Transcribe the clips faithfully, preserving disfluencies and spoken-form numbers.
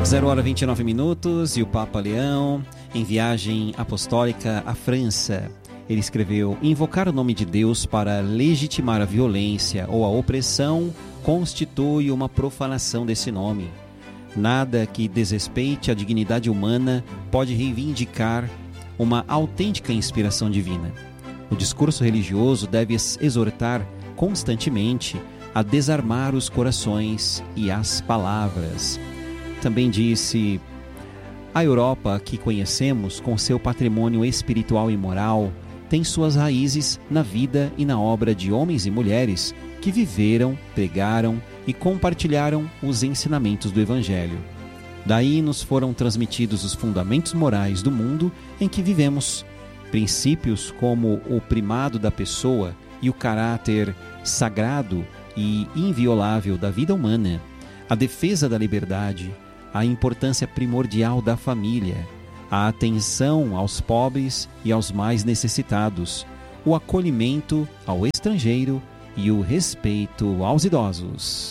zero hora e vinte e nove minutos e o Papa Leão, em viagem apostólica à França, ele escreveu: invocar o nome de Deus para legitimar a violência ou a opressão constitui uma profanação desse nome. Nada que desrespeite a dignidade humana pode reivindicar uma autêntica inspiração divina. O discurso religioso deve exortar constantemente a desarmar os corações e as palavras. Também disse: a Europa que conhecemos, com seu patrimônio espiritual e moral, tem suas raízes na vida e na obra de homens e mulheres que viveram, pregaram e compartilharam os ensinamentos do Evangelho. Daí nos foram transmitidos os fundamentos morais do mundo em que vivemos, princípios como o primado da pessoa e o caráter sagrado e inviolável da vida humana, a defesa da liberdade, a importância primordial da família, a atenção aos pobres e aos mais necessitados, o acolhimento ao estrangeiro e o respeito aos idosos.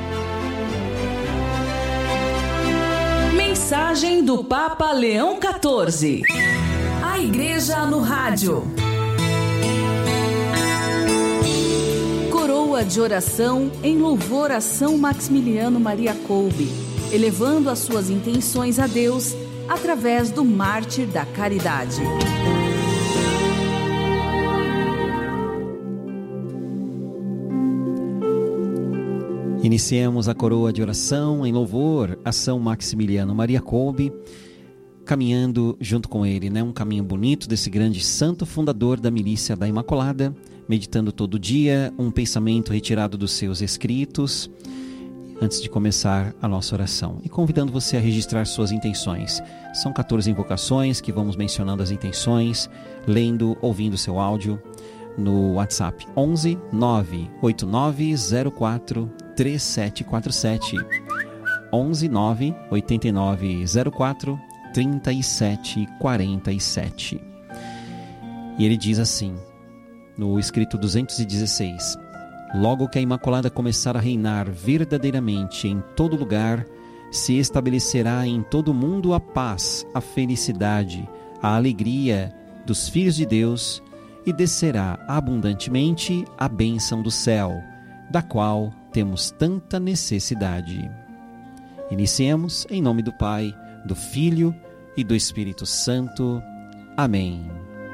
Mensagem do Papa Leão quatorze. A Igreja no Rádio. Coroa de oração em louvor a São Maximiliano Maria Kolbe, elevando as suas intenções a Deus através do mártir da caridade. Iniciemos a coroa de oração em louvor a São Maximiliano Maria Kolbe, caminhando junto com ele, né? Um caminho bonito desse grande santo fundador da Milícia da Imaculada, meditando todo dia um pensamento retirado dos seus escritos, antes de começar a nossa oração, e convidando você a registrar suas intenções. São quatorze invocações que vamos mencionando as intenções, lendo, ouvindo seu áudio no WhatsApp onze nove oito nove zero quatro três sete quatro sete, onze nove oito nove zero quatro três sete quatro sete. E ele diz assim, no escrito duzentos e dezesseis: logo que a Imaculada começar a reinar verdadeiramente em todo lugar, se estabelecerá em todo o mundo a paz, a felicidade, a alegria dos filhos de Deus, e descerá abundantemente a bênção do céu, da qual temos tanta necessidade. Iniciemos em nome do Pai, do Filho e do Espírito Santo. Amém.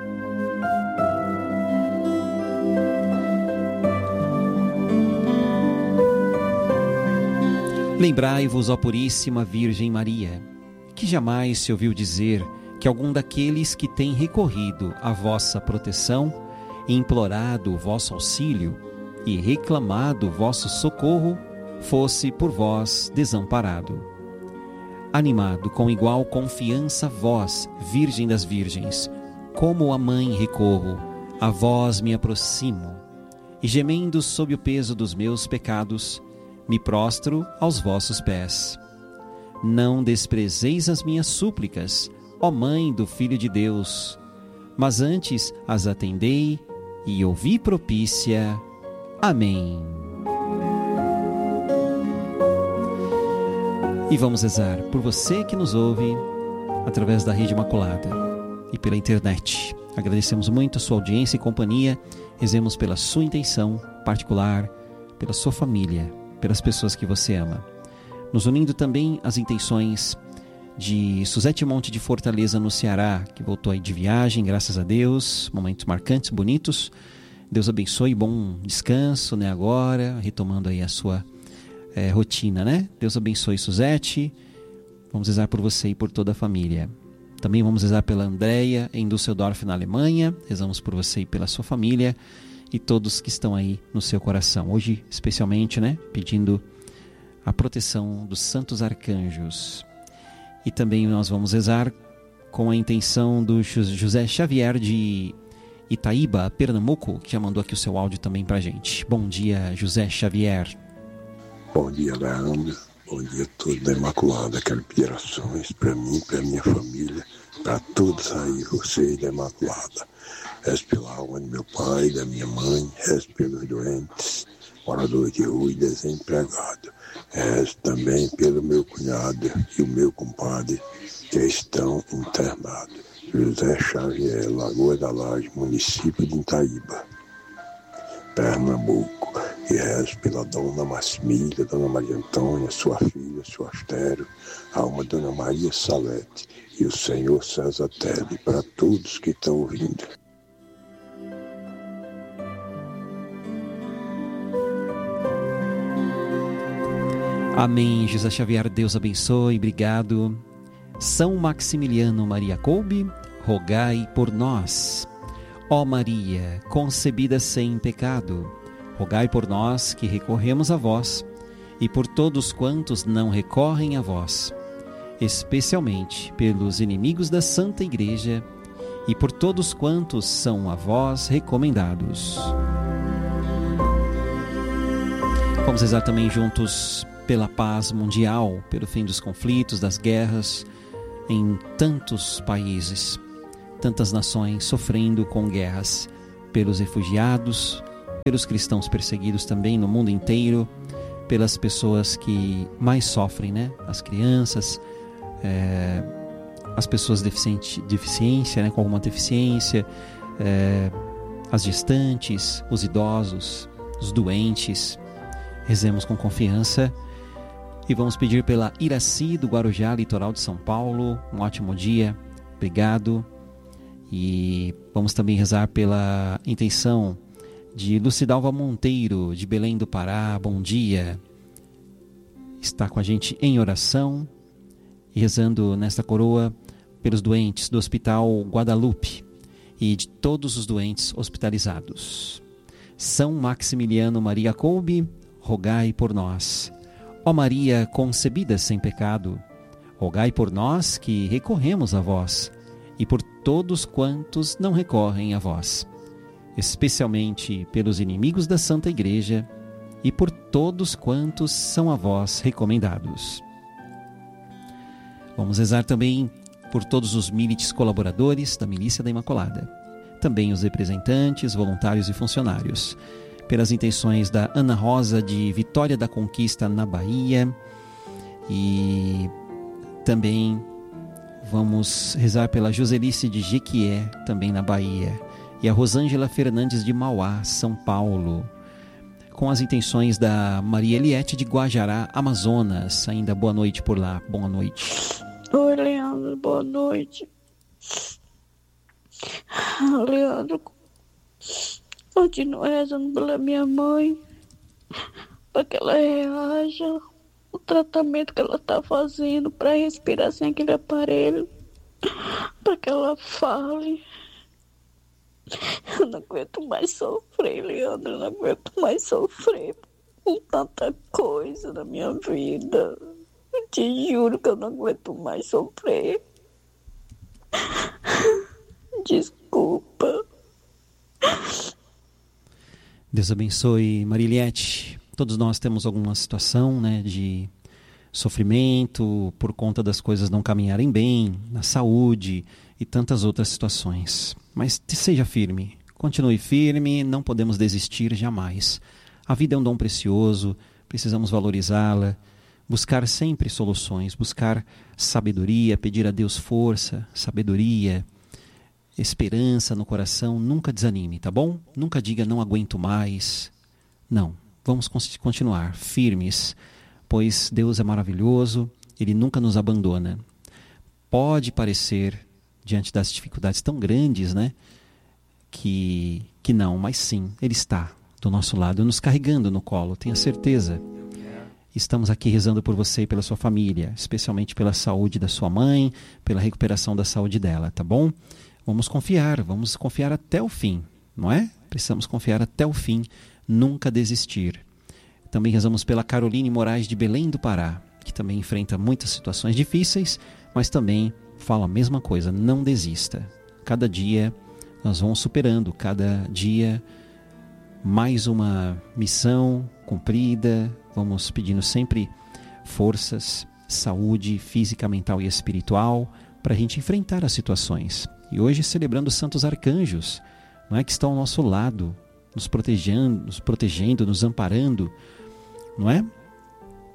Lembrai-vos, ó Puríssima Virgem Maria, que jamais se ouviu dizer que algum daqueles que têm recorrido à vossa proteção, implorado o vosso auxílio e reclamado o vosso socorro, fosse por vós desamparado. Animado com igual confiança vós, Virgem das Virgens, como a mãe recorro, a vós me aproximo, e gemendo sob o peso dos meus pecados, me prostro aos vossos pés. Não desprezeis as minhas súplicas, ó Mãe do Filho de Deus, mas antes as atendei e ouvi propícia. Amém. E vamos rezar por você que nos ouve através da Rede Imaculada e pela internet. Agradecemos muito a sua audiência e companhia. Rezemos pela sua intenção particular, pela sua família, pelas pessoas que você ama. Nos unindo também às intenções de Suzete Monte de Fortaleza, no Ceará, que voltou aí de viagem, graças a Deus. Momentos marcantes, bonitos. Deus abençoe, bom descanso, né, agora, retomando aí a sua é, rotina, né? Deus abençoe, Suzete. Vamos rezar por você e por toda a família. Também vamos rezar pela Andréia, em Düsseldorf, na Alemanha. Rezamos por você e pela sua família e todos que estão aí no seu coração. Hoje, especialmente, né, pedindo a proteção dos santos arcanjos. E também nós vamos rezar com a intenção do José Xavier de Itaíba, Pernambuco, que já mandou aqui o seu áudio também pra gente. Bom dia, José Xavier. Bom dia, Leandro. Bom dia a todos da Imaculada. Quero pedir orações para mim, para minha família, para todos aí, vocês da Imaculada. Rezo pela alma do meu pai, da minha mãe, rezo pelos doentes, moradores de rua e desempregado. Reze também pelo meu cunhado e o meu compadre que estão internados. José Xavier, Lagoa da Laje, município de Itaíba, Pernambuco. E rezo pela dona Masmília, dona Maria Antônia, sua filha, sua Astério, a alma dona Maria Salete e o senhor César Tele, para todos que estão ouvindo. Amém. José Xavier, Deus abençoe, obrigado. São Maximiliano Maria Kolbe, rogai por nós. Ó Maria, concebida sem pecado, rogai por nós que recorremos a vós e por todos quantos não recorrem a vós, especialmente pelos inimigos da Santa Igreja e por todos quantos são a vós recomendados. Vamos rezar também juntos pela paz mundial, pelo fim dos conflitos, das guerras em tantos países, tantas nações sofrendo com guerras, pelos refugiados, pelos cristãos perseguidos também no mundo inteiro, pelas pessoas que mais sofrem, né? As crianças, é, as pessoas deficiente, deficiência, né? Com alguma deficiência, é, as gestantes, os idosos, os doentes. Rezemos com confiança e vamos pedir pela Iraci do Guarujá, litoral de São Paulo. Um ótimo dia, obrigado. E vamos também rezar pela intenção de Lucidalva Monteiro, de Belém do Pará. Bom dia. Está com a gente em oração e rezando nesta coroa pelos doentes do Hospital Guadalupe e de todos os doentes hospitalizados. São Maximiliano Maria Kolbe, rogai por nós. Ó Maria concebida sem pecado, rogai por nós que recorremos a vós e por todos quantos não recorrem a vós, especialmente pelos inimigos da Santa Igreja e por todos quantos são a vós recomendados. Vamos rezar também por todos os milites colaboradores da Milícia da Imaculada, também os representantes, voluntários e funcionários, pelas intenções da Ana Rosa de Vitória da Conquista na Bahia, e também vamos rezar pela Joselice de Jequié, também na Bahia, e a Rosângela Fernandes de Mauá, São Paulo, com as intenções da Maria Eliette de Guajará, Amazonas. Ainda boa noite por lá, boa noite. Oi, Leandro, boa noite. Leandro, continuo rezando pela minha mãe, para que ela reaja o tratamento que ela está fazendo para respirar sem aquele aparelho, para que ela fale. Eu não aguento mais sofrer, Leandro, eu não aguento mais sofrer com tanta coisa na minha vida. Eu te juro que eu não aguento mais sofrer. Desculpa. Deus abençoe, Mariliette. Todos nós temos alguma situação, né, de sofrimento por conta das coisas não caminharem bem, na saúde e tantas outras situações. Mas seja firme, continue firme, não podemos desistir jamais. A vida é um dom precioso, precisamos valorizá-la, buscar sempre soluções, buscar sabedoria, pedir a Deus força, sabedoria, esperança no coração. Nunca desanime, tá bom? Nunca diga não aguento mais. Não, vamos continuar firmes, pois Deus é maravilhoso, Ele nunca nos abandona. Pode parecer, diante das dificuldades tão grandes, né, que, que não, mas sim, Ele está do nosso lado, nos carregando no colo, tenha certeza. Estamos aqui rezando por você e pela sua família, especialmente pela saúde da sua mãe, pela recuperação da saúde dela, tá bom? Vamos confiar, vamos confiar até o fim, não é? Precisamos confiar até o fim, nunca desistir. Também rezamos pela Caroline Moraes de Belém do Pará, que também enfrenta muitas situações difíceis, mas também fala a mesma coisa, não desista. Cada dia nós vamos superando, cada dia mais uma missão cumprida, vamos pedindo sempre forças, saúde física, mental e espiritual para a gente enfrentar as situações. E hoje celebrando os santos arcanjos, não é, que estão ao nosso lado, nos protegendo, nos protegendo, nos amparando, não é?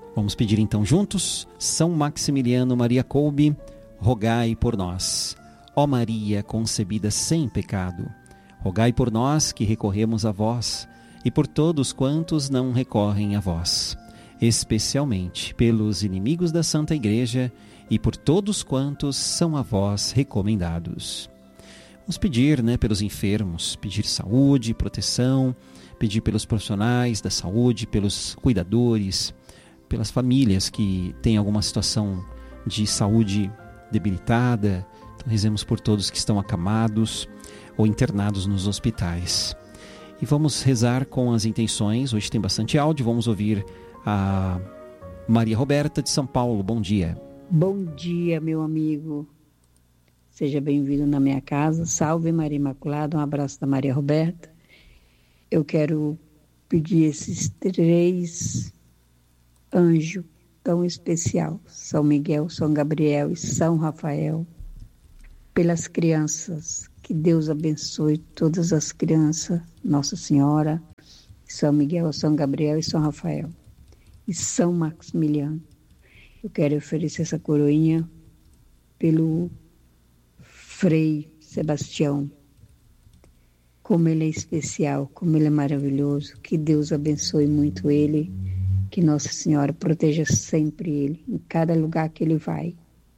Vamos pedir então juntos: São Maximiliano Maria Kolbe, rogai por nós. Ó Maria concebida sem pecado, rogai por nós que recorremos a vós e por todos quantos não recorrem a vós, especialmente pelos inimigos da Santa Igreja e por todos quantos são a vós recomendados. Vamos pedir, né, pelos enfermos, pedir saúde, proteção, pedir pelos profissionais da saúde, pelos cuidadores, pelas famílias que têm alguma situação de saúde debilitada. Então rezemos por todos que estão acamados ou internados nos hospitais. E vamos rezar com as intenções. Hoje tem bastante áudio. Vamos ouvir a Maria Roberta de São Paulo. Bom dia. Bom dia, meu amigo. Seja bem-vindo na minha casa. Salve Maria Imaculada. Um abraço da Maria Roberta. Eu quero pedir esses três anjos tão especial, São Miguel, São Gabriel e São Rafael, pelas crianças. Que Deus abençoe todas as crianças, Nossa Senhora, São Miguel, São Gabriel e São Rafael. E São Maximiliano. Eu quero oferecer essa coroinha pelo Frei Sebastião. Como ele é especial, como ele é maravilhoso. Que Deus abençoe muito ele. Que Nossa Senhora proteja sempre ele, em cada lugar que ele vai.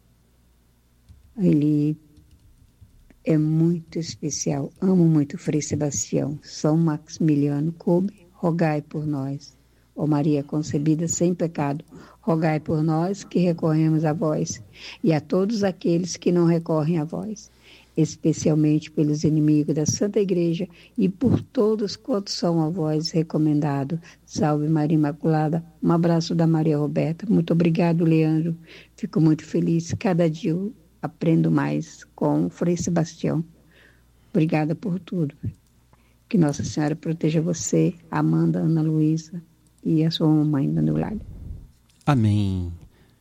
Ele é muito especial. Amo muito o Frei Sebastião. São Maximiliano Kolbe, rogai por nós. Ó Maria concebida sem pecado, rogai por nós que recorremos a vós e a todos aqueles que não recorrem a vós, especialmente pelos inimigos da Santa Igreja e por todos quantos são a vós recomendados. Salve Maria Imaculada. Um abraço da Maria Roberta. Muito obrigado, Leandro. Fico muito feliz. Cada dia eu aprendo mais com o Frei Sebastião. Obrigada por tudo. Que Nossa Senhora proteja você, Amanda, Ana Luísa e a sua mamãe, Dona Eulália. Amém.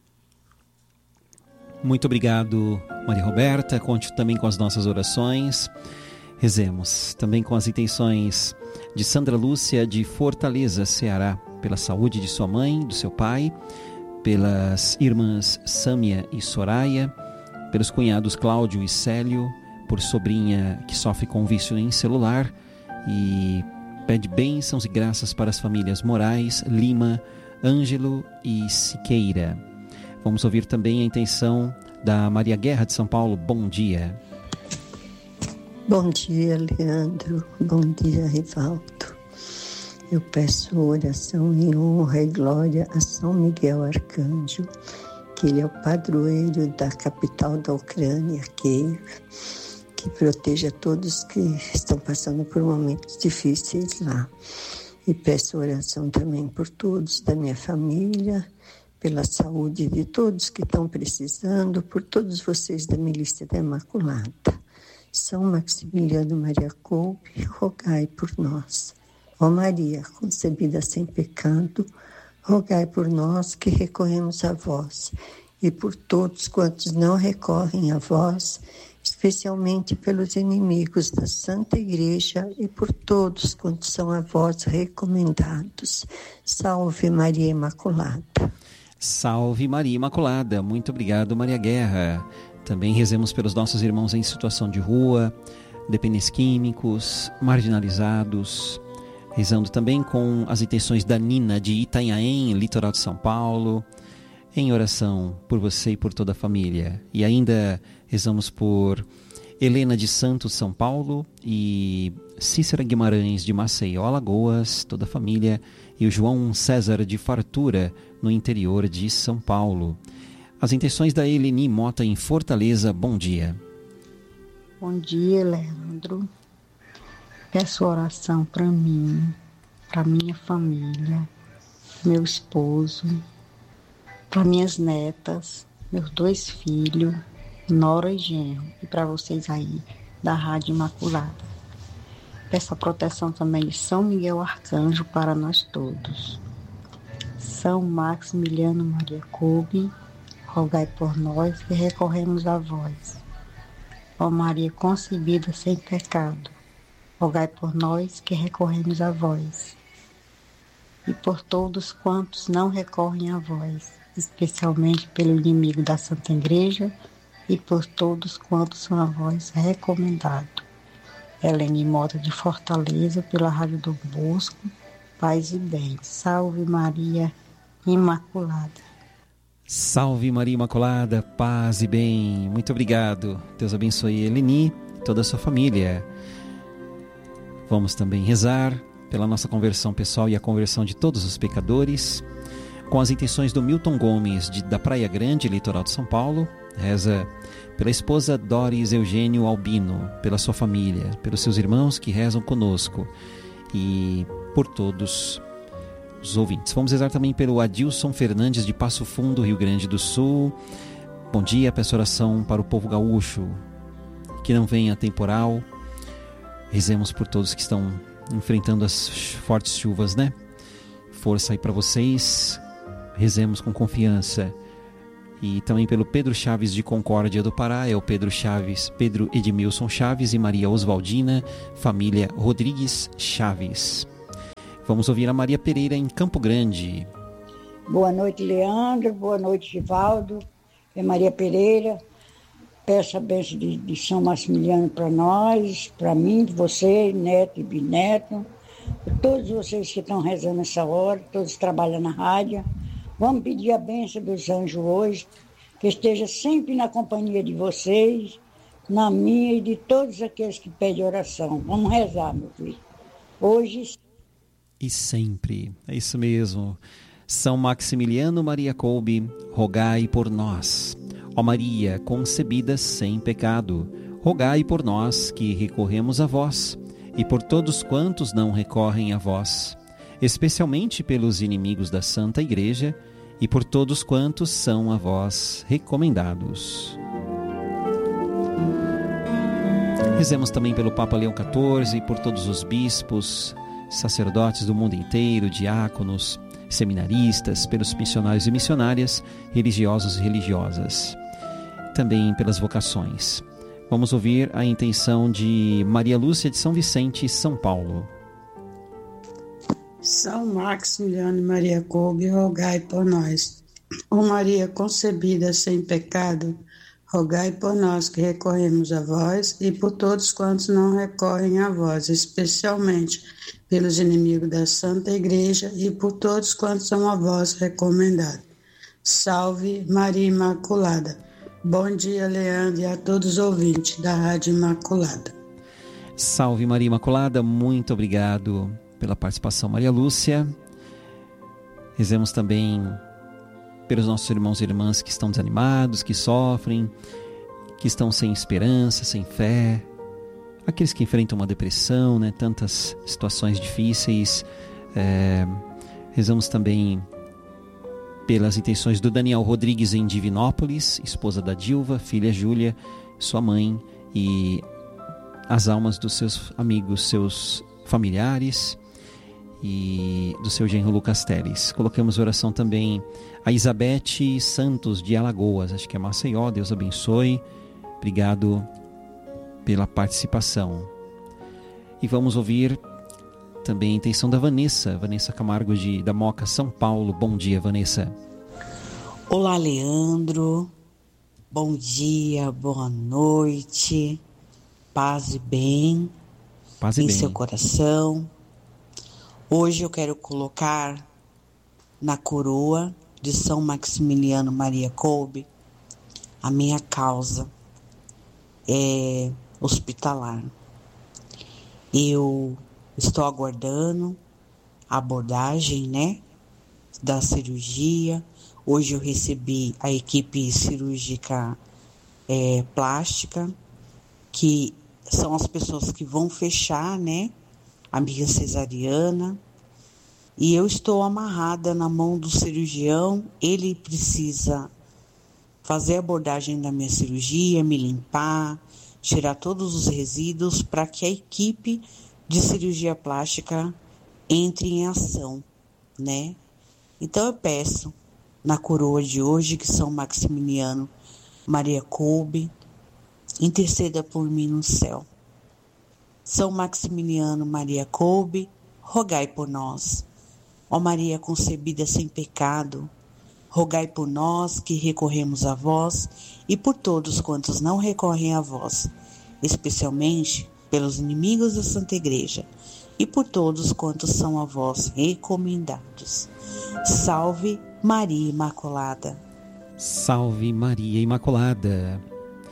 Muito obrigado, Maria Roberta. Conte também com as nossas orações. Rezemos também com as intenções de Sandra Lúcia de Fortaleza, Ceará, pela saúde de sua mãe, do seu pai, pelas irmãs Sâmia e Soraya, pelos cunhados Cláudio e Célio, por sobrinha que sofre com vício em celular, e pede bênçãos e graças para as famílias Moraes, Lima, Ângelo e Siqueira. Vamos ouvir também a intenção da Maria Guerra de São Paulo. Bom dia. Bom dia, Leandro. Bom dia, Rivaldo. Eu peço oração em honra e glória a São Miguel Arcanjo, que ele é o padroeiro da capital da Ucrânia, Kiev, que proteja todos que estão passando por momentos difíceis lá. E peço oração também por todos da minha família, pela saúde de todos que estão precisando, por todos vocês da Milícia da Imaculada. São Maximiliano Maria Kolbe, rogai por nós. Ó Maria, concebida sem pecado, rogai por nós que recorremos a vós, e por todos quantos não recorrem a vós, especialmente pelos inimigos da Santa Igreja e por todos quantos são a vós recomendados. Salve Maria Imaculada. Salve Maria Imaculada. Muito obrigado, Maria Guerra. Também rezemos pelos nossos irmãos em situação de rua, dependentes químicos, marginalizados. Rezando também com as intenções da Nina de Itanhaém, litoral de São Paulo, em oração por você e por toda a família. E ainda rezamos por Helena de Santos, São Paulo, e Cícera Guimarães de Maceió, Alagoas, toda a família, e o João César de Fartura, no interior de São Paulo. As intenções da Eleni Mota em Fortaleza. Bom dia. Bom dia, Leandro. Peço oração para mim, para minha família, meu esposo, para minhas netas, meus dois filhos, nora e genro, e para vocês aí da Rádio Imaculada. Peço a proteção também de São Miguel Arcanjo para nós todos. São Maximiliano Maria Kolbe, rogai por nós que recorremos a vós. Ó Maria concebida sem pecado, rogai por nós que recorremos a vós. e por todos quantos não recorrem a vós, especialmente pelo inimigo da Santa Igreja e por todos quantos são a vós recomendados. Helene Mota de Fortaleza, pela Rádio do Bosco, paz e bem. Salve Maria Imaculada. Salve Maria Imaculada, paz e bem. Muito obrigado. Deus abençoe Eleni e toda a sua família. Vamos também rezar pela nossa conversão pessoal e a conversão de todos os pecadores, com as intenções do Milton Gomes, de, da Praia Grande, litoral de São Paulo. Reza pela esposa Doris Eugênio Albino, pela sua família, pelos seus irmãos que rezam conosco e por todos os ouvintes. Vamos rezar também pelo Adilson Fernandes de Passo Fundo, Rio Grande do Sul. Bom dia, peço oração para o povo gaúcho, que não venha temporal. Rezemos por todos que estão enfrentando as fortes chuvas, né? Força aí para vocês. Rezemos com confiança. E também pelo Pedro Chaves de Concórdia do Pará, é o Pedro Chaves, Pedro Edmilson Chaves e Maria Oswaldina, família Rodrigues Chaves. Vamos ouvir a Maria Pereira em Campo Grande. Boa noite, Leandro. Boa noite, Givaldo. É Maria Pereira. Peço a bênção de, de São Maximiliano para nós, para mim, você, neto e bisneto, por todos vocês que estão rezando nessa hora, todos trabalham na rádio. Vamos pedir a bênção dos anjos hoje, que esteja sempre na companhia de vocês, na minha e de todos aqueles que pedem oração. Vamos rezar, meu filho. Hoje e sempre. É isso mesmo. São Maximiliano Maria Kolbe, rogai por nós. Ó Maria, concebida sem pecado, rogai por nós que recorremos a vós e por todos quantos não recorrem a vós, especialmente pelos inimigos da Santa Igreja e por todos quantos são a vós recomendados. Rezemos também pelo Papa Leão quatorze e por todos os bispos, sacerdotes do mundo inteiro, diáconos, seminaristas, pelos missionários e missionárias, religiosos e religiosas, também pelas vocações. Vamos ouvir a intenção de Maria Lúcia de São Vicente, São Paulo. São Maximiliano e Maria Kolbe, rogai por nós. Ó Maria concebida sem pecado, rogai por nós que recorremos a vós e por todos quantos não recorrem a vós, especialmente pelos inimigos da Santa Igreja e por todos quantos são a vós recomendados. Salve Maria Imaculada. Bom dia, Leandro, e a todos os ouvintes da Rádio Imaculada. Salve Maria Imaculada, muito obrigado pela participação, Maria Lúcia. Rezemos também pelos nossos irmãos e irmãs que estão desanimados, que sofrem, que estão sem esperança, sem fé, aqueles que enfrentam uma depressão, né? Tantas situações difíceis. É, rezamos também pelas intenções do Daniel Rodrigues em Divinópolis, esposa da Dilva, filha Júlia, sua mãe e as almas dos seus amigos, seus familiares e do seu genro Lucas Teles. Colocamos oração também a Isabete Santos de Alagoas, acho que é Maceió. Deus abençoe, obrigado pela participação. E vamos ouvir também a intenção da Vanessa, Vanessa Camargo de, da Moca, São Paulo. Bom dia, Vanessa. Olá, Leandro, bom dia, boa noite, paz e bem, paz e em bem. seu coração. Hoje eu quero colocar na coroa de São Maximiliano Maria Kolbe a minha causa é hospitalar. Eu estou aguardando a abordagem, né, da cirurgia. Hoje eu recebi a equipe cirúrgica é, plástica, que são as pessoas que vão fechar, né, a minha cesariana. E eu estou amarrada na mão do cirurgião. Ele precisa fazer a abordagem da minha cirurgia, me limpar, tirar todos os resíduos para que a equipe de cirurgia plástica entre em ação, né? Então eu peço na coroa de hoje que São Maximiliano Maria Kolbe interceda por mim no céu. São Maximiliano Maria Kolbe, rogai por nós. Ó Maria concebida sem pecado, rogai por nós que recorremos a vós e por todos quantos não recorrem a vós, especialmente pelos inimigos da Santa Igreja e por todos quantos são a vós recomendados. Salve Maria Imaculada. Salve Maria Imaculada.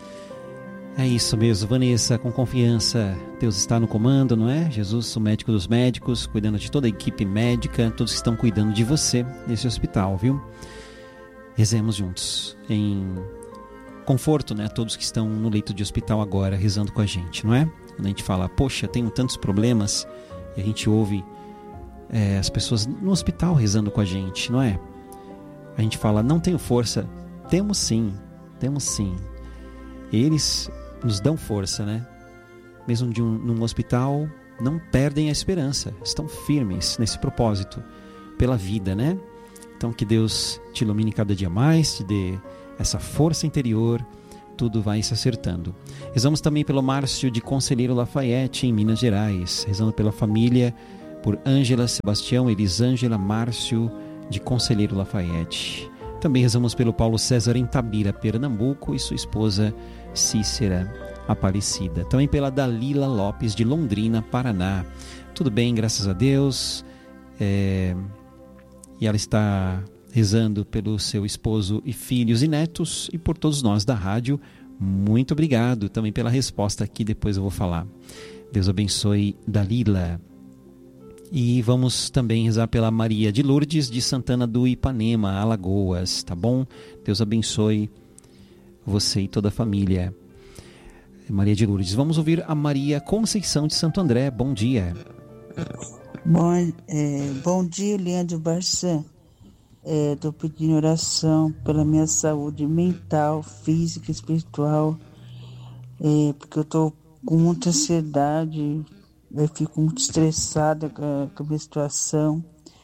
É isso mesmo, Vanessa, com confiança. Deus está no comando, não é? Jesus, o médico dos médicos, cuidando de toda a equipe médica, todos que estão cuidando de você nesse hospital, viu? Rezemos juntos, em conforto, né? Todos que estão no leito de hospital agora, rezando com a gente, não é? Quando a gente fala, poxa, tenho tantos problemas, e a gente ouve é, as pessoas no hospital rezando com a gente, não é? A gente fala, não tenho força. Temos sim, temos sim. Eles nos dão força, né? Mesmo de um, num hospital, não perdem a esperança, estão firmes nesse propósito, pela vida, né? Então que Deus te ilumine cada dia mais, te dê essa força interior, tudo vai se acertando. Rezamos também pelo Márcio de Conselheiro Lafayette, em Minas Gerais, rezando pela família, por Ângela, Sebastião, Elisângela, Márcio de Conselheiro Lafayette. Também rezamos pelo Paulo César em Tabira, Pernambuco, e sua esposa Cícera Aparecida. Também pela Dalila Lopes de Londrina, Paraná. Tudo bem, graças a Deus. É... E ela está rezando pelo seu esposo e filhos e netos e por todos nós da rádio. Muito obrigado também pela resposta aqui, depois eu vou falar. Deus abençoe Dalila. E vamos também rezar pela Maria de Lourdes de Santana do Ipanema, Alagoas, tá bom? Deus abençoe você e toda a família. Maria de Lourdes. Vamos ouvir a Maria Conceição de Santo André. Bom dia. Bom, é, bom dia, Leandro Barçan. Estou é, pedindo oração pela minha saúde mental, física, espiritual, é, porque eu estou com muita ansiedade, eu fico muito estressada com a, com a minha situação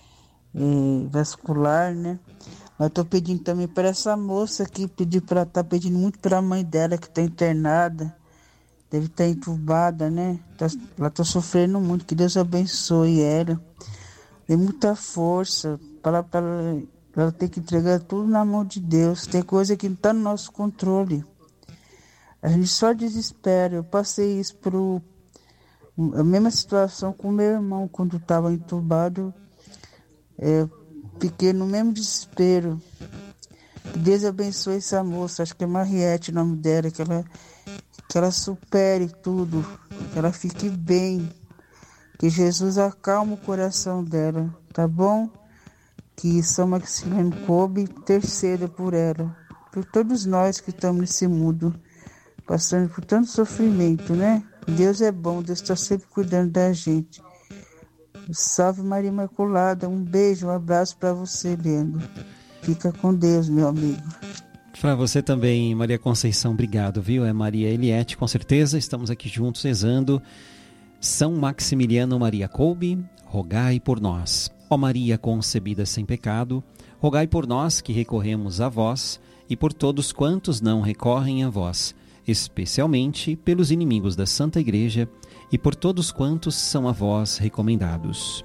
é, vascular, né? Mas estou pedindo também para essa moça aqui, pedir para estar tá pedindo muito para a mãe dela que está internada, deve estar tá entubada, né? Tá, ela está sofrendo muito, que Deus abençoe ela, dê muita força para ela, ela ter que entregar tudo na mão de Deus. Tem coisa que não está no nosso controle, a gente só desespera. Eu passei isso pro a mesma situação com meu irmão quando estava entubado. É, fiquei no mesmo desespero. Deus abençoe essa moça, acho que é Mariette o nome dela, que ela, que ela supere tudo, que ela fique bem, que Jesus acalme o coração dela, tá bom? Que São Maximiliano Kolbe interceda por ela, por todos nós que estamos nesse mundo, passando por tanto sofrimento, né? Deus é bom, Deus está sempre cuidando da gente. Salve Maria Imaculada, um beijo, um abraço para você, Leandro. Fica com Deus, meu amigo. Para você também, Maria Conceição, obrigado, viu? É Maria Eliette, com certeza, estamos aqui juntos rezando. São Maximiliano Maria Kolbe, rogai por nós. Ó Maria concebida sem pecado, rogai por nós que recorremos a vós e por todos quantos não recorrem a vós, especialmente pelos inimigos da Santa Igreja e por todos quantos são a vós recomendados.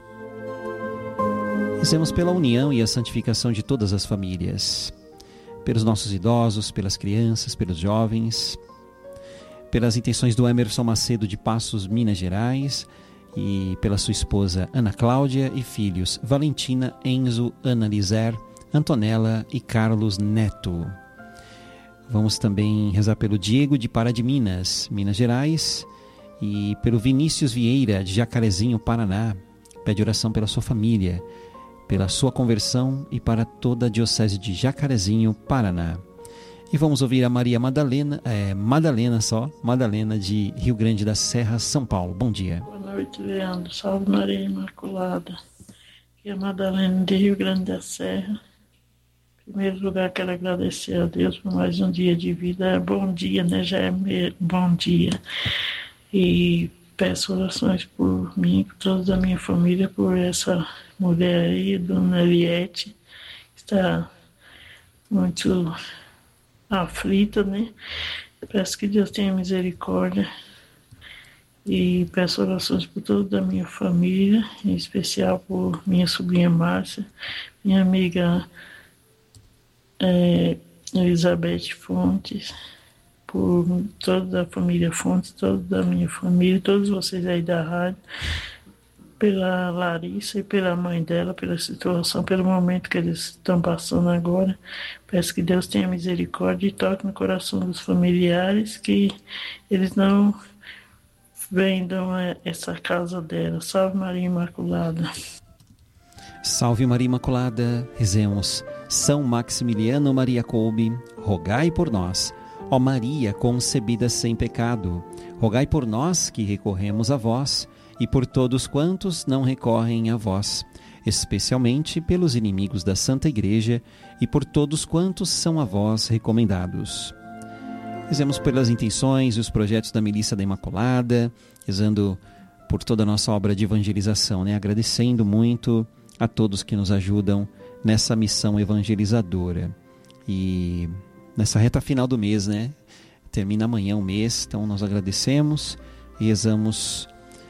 Rezemos pela união e a santificação de todas as famílias, pelos nossos idosos, pelas crianças, pelos jovens, pelas intenções do Emerson Macedo de Passos, Minas Gerais, e pela sua esposa Ana Cláudia e filhos Valentina, Enzo, Ana Lizer, Antonella e Carlos Neto. Vamos também rezar pelo Diego de Pará de Minas, Minas Gerais, e pelo Vinícius Vieira de Jacarezinho, Paraná. Pede oração pela sua família, pela sua conversão e para toda a diocese de Jacarezinho, Paraná. E vamos ouvir a Maria Madalena, é, Madalena só, Madalena de Rio Grande da Serra, São Paulo. Bom dia. Boa noite, Leandro. Salve Maria Imaculada. Aqui é a Madalena de Rio Grande da Serra. Em primeiro lugar, quero agradecer a Deus por mais um dia de vida. Bom dia, né? Já é bom dia. E peço orações por mim, por toda a minha família, por essa mulher aí, Dona Eliette, que está muito aflita, né? Peço que Deus tenha misericórdia E peço orações por toda a minha família, em especial por minha sobrinha Márcia, minha amiga é, Elizabeth Fontes, por toda a família Fontes, toda a minha família, todos vocês aí da rádio, pela Larissa e pela mãe dela, pela situação, pelo momento que eles estão passando agora. Peço que Deus tenha misericórdia e toque no coração dos familiares, que eles não vendam essa casa dela. Salve Maria Imaculada. Salve Maria Imaculada, rezemos. São Maximiliano Maria Kolbe, rogai por nós. Ó Maria concebida sem pecado, rogai por nós que recorremos a vós e por todos quantos não recorrem a vós, especialmente pelos inimigos da Santa Igreja e por todos quantos são a vós recomendados. Rezemos pelas intenções e os projetos da Milícia da Imaculada, rezando por toda a nossa obra de evangelização, né? Agradecendo muito a todos que nos ajudam nessa missão evangelizadora. E nessa reta final do mês, né? Termina amanhã o mês, então nós agradecemos e rezamos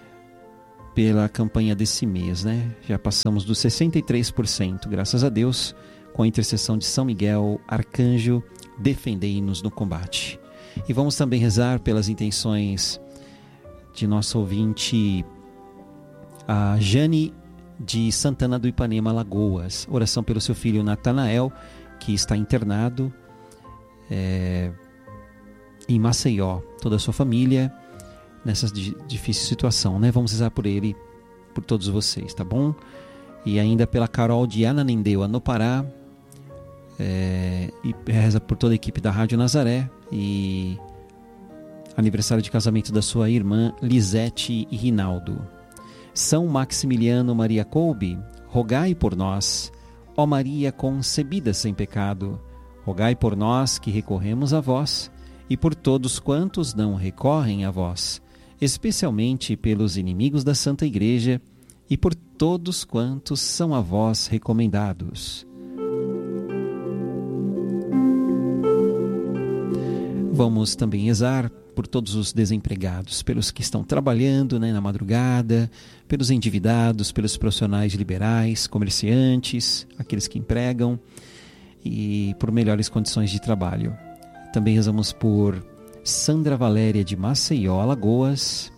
pela campanha desse mês, né? Já passamos dos sessenta e três por cento, graças a Deus, com a intercessão de São Miguel, Arcanjo, defendei-nos no combate. E vamos também rezar pelas intenções de nosso ouvinte, a Jane de Santana do Ipanema, Alagoas. Oração pelo seu filho Natanael, que está internado é, em Maceió. Toda a sua família nessa difícil situação, né? Vamos rezar por ele, por todos vocês, tá bom? E ainda pela Carol de Ananindeua, no Pará, é, e reza por toda a equipe da Rádio Nazaré, e aniversário de casamento da sua irmã Lisete e Rinaldo. São Maximiliano Maria Kolbe, rogai por nós. Ó Maria concebida sem pecado, rogai por nós que recorremos a vós e por todos quantos não recorrem a vós, especialmente pelos inimigos da Santa Igreja e por todos quantos são a vós recomendados. Vamos também rezar por todos os desempregados, pelos que estão trabalhando, né, na madrugada, pelos endividados, pelos profissionais liberais, comerciantes, aqueles que empregam, e por melhores condições de trabalho. Também rezamos por Sandra Valéria de Maceió, Alagoas,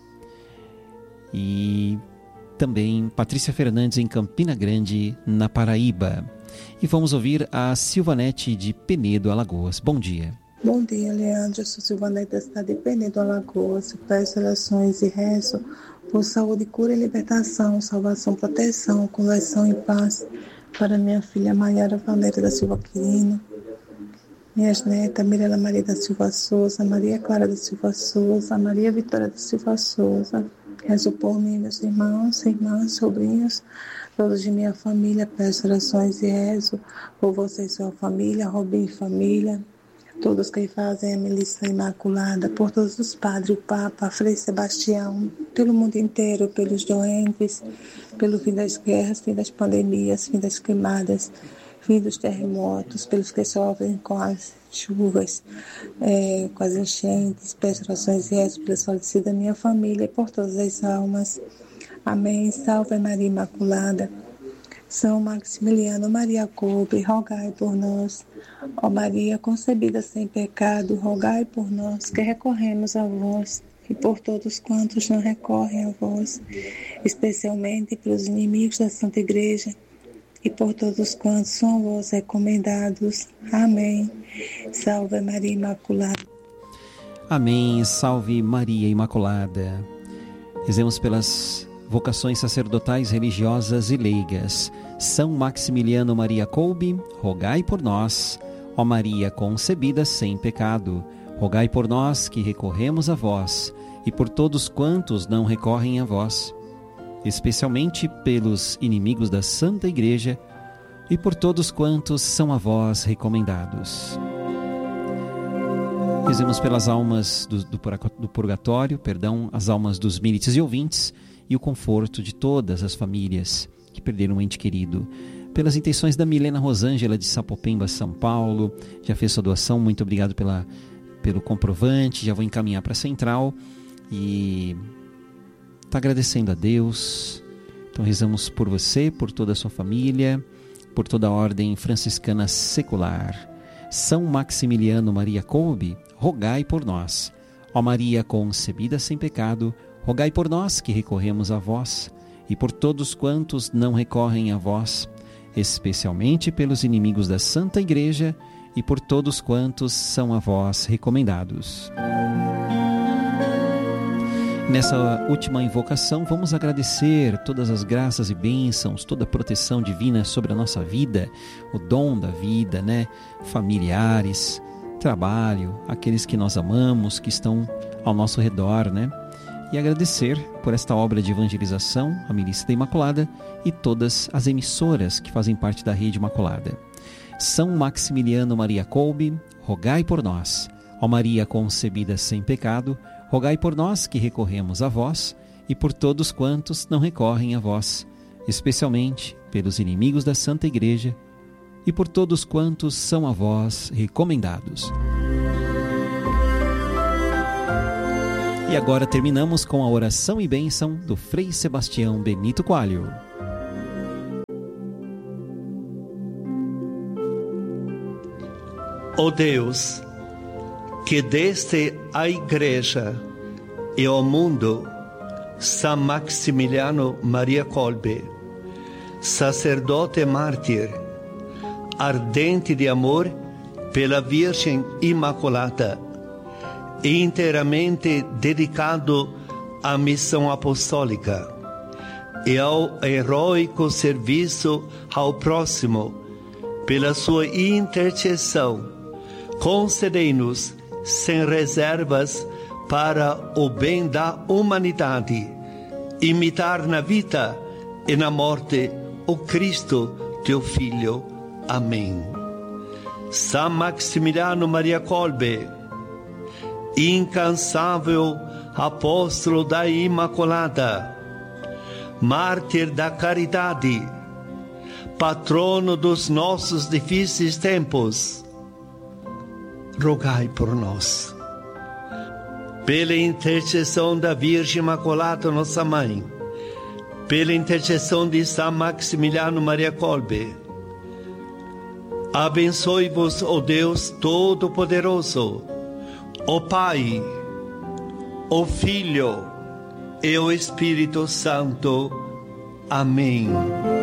e também Patrícia Fernandes em Campina Grande, na Paraíba. E vamos ouvir a Silvanete de Penedo, Alagoas. Bom dia. Bom dia, Leandro. Eu sou Silvanete da cidade de Penedo, Alagoas. Peço orações e rezo por saúde, cura e libertação, salvação, proteção, conversão e paz para minha filha Maiara Valéria da Silva Quirino, minhas netas Mirela Maria da Silva Souza, Maria Clara da Silva Souza, Maria Vitória da Silva Souza. Rezo por mim, meus irmãos, irmãs, sobrinhos, todos de minha família. Peço orações e rezo por você e sua família, Robin e família, todos que fazem a Milícia Imaculada, por todos os padres, o Papa, Frei Sebastião, pelo mundo inteiro, pelos doentes, pelo fim das guerras, fim das pandemias, fim das queimadas, fim dos terremotos, pelos que sofrem com as chuvas, é, com as enchentes. Peço orações e rezo pela falecida minha família e por todas as almas. Amém. Salve Maria Imaculada. São Maximiliano Maria Kolbe, rogai por nós. Ó Maria concebida sem pecado, rogai por nós que recorremos a vós e por todos quantos não recorrem a vós, especialmente pelos inimigos da Santa Igreja e por todos quantos são a vós recomendados. Amém. Salve Maria Imaculada. Amém. Salve Maria Imaculada. Rezemos pelas vocações sacerdotais, religiosas e leigas. São Maximiliano Maria Kolbe, rogai por nós. Ó Maria concebida sem pecado, rogai por nós que recorremos a vós e por todos quantos não recorrem a vós, especialmente pelos inimigos da Santa Igreja e por todos quantos são a vós recomendados. Rezemos pelas almas do, do, do purgatório, perdão, as almas dos milites e ouvintes, e o conforto de todas as famílias que perderam um ente querido. Pelas intenções da Milena Rosângela de Sapopemba, São Paulo, já fez sua doação, muito obrigado pela, pelo comprovante, já vou encaminhar para a central. E está agradecendo a Deus. Então rezamos por você, por toda a sua família, por toda a ordem franciscana secular. São Maximiliano Maria Kolbe, rogai por nós. Ó Maria concebida sem pecado, rogai por nós que recorremos a vós, e por todos quantos não recorrem a vós, especialmente pelos inimigos da Santa Igreja e por todos quantos são a vós recomendados. Nessa última invocação, vamos agradecer todas as graças e bênçãos, toda a proteção divina sobre a nossa vida, o dom da vida, né? Familiares, trabalho, aqueles que nós amamos, que estão ao nosso redor, né? E agradecer por esta obra de evangelização, a Milícia da Imaculada e todas as emissoras que fazem parte da Rede Imaculada. São Maximiliano Maria Kolbe, rogai por nós. Ó Maria concebida sem pecado, rogai por nós que recorremos a vós e por todos quantos não recorrem a vós, especialmente pelos inimigos da Santa Igreja e por todos quantos são a vós recomendados. E agora terminamos com a oração e bênção do Frei Sebastião Benito Coelho. Ó Deus, que deste à Igreja e ao mundo São Maximiliano Maria Kolbe, sacerdote mártir, ardente de amor pela Virgem Imaculada, e inteiramente dedicado à missão apostólica e ao heróico serviço ao próximo, pela sua intercessão, concedei-nos sem reservas para o bem da humanidade, imitar na vida e na morte o Cristo, teu Filho. Amém. São Maximiliano Maria Kolbe, incansável apóstolo da Imaculada, mártir da caridade, patrono dos nossos difíceis tempos, rogai por nós. Pela intercessão da Virgem Imaculada, nossa Mãe, pela intercessão de São Maximiliano Maria Kolbe, abençoe-vos, ó Deus Todo-Poderoso, o Pai, o Filho e o Espírito Santo. Amém.